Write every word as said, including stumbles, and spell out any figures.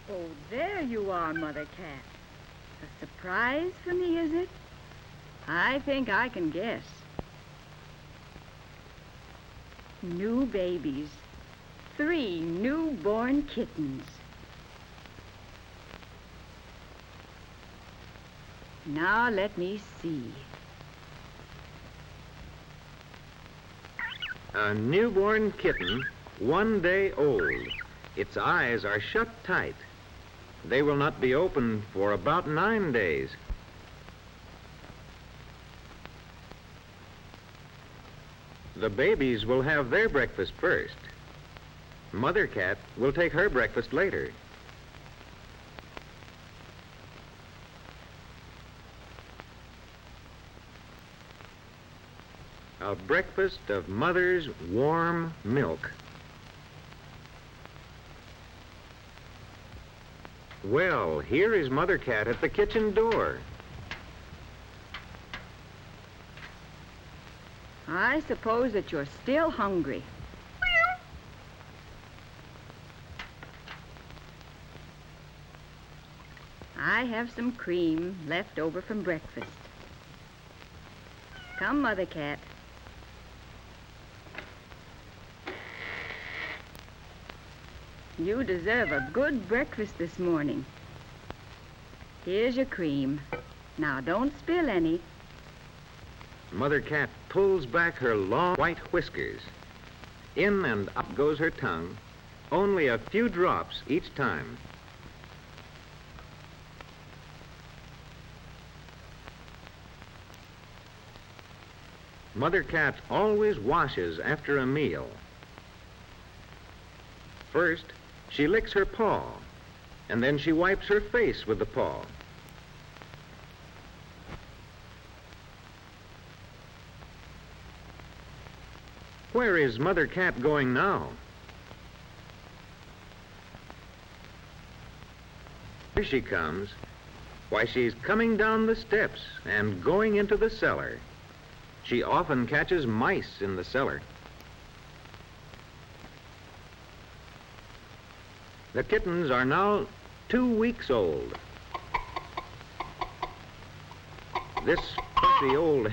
Oh, there you are, Mother Cat. A surprise for me, is it? I think I can guess. New babies. Three newborn kittens. Now let me see. A newborn kitten, one day old. Its eyes are shut tight. They will not be open for about nine days. The babies will have their breakfast first. Mother Cat will take her breakfast later. A breakfast of Mother's warm milk. Well, here is Mother Cat at the kitchen door. I suppose that you're still hungry. I have some cream left over from breakfast. Come, Mother Cat. You deserve a good breakfast this morning. Here's your cream. Now, don't spill any. Mother Cat pulls back her long white whiskers. In and up goes her tongue, only a few drops each time. Mother Cat always washes after a meal. First, she licks her paw, and then she wipes her face with the paw. Where is Mother Cat going now? Here she comes. Why, she's coming down the steps and going into the cellar. She often catches mice in the cellar. The kittens are now two weeks old. This fussy old